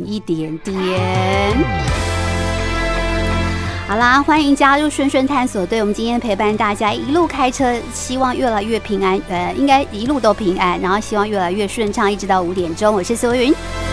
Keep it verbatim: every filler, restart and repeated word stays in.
一点点。好啦，欢迎加入顺顺探索队，我们今天陪伴大家一路开车，希望越来越平安，呃，应该一路都平安，然后希望越来越顺畅，一直到五点钟。我是苏云。